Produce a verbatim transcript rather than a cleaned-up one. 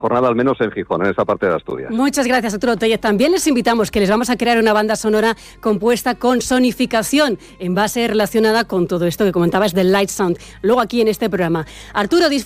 jornada, al menos en Gijón, en esa parte de Asturias. Muchas gracias, Arturo Tellez. También les invitamos que les vamos a crear una banda sonora compuesta con sonificación en base relacionada con todo esto que comentabas del Light Sound, luego aquí en este programa. Arturo,